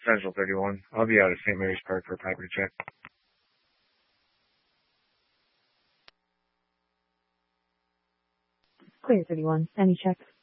Central 31. I'll be out at St. Mary's Park for a property check. Clear 31. Any checks?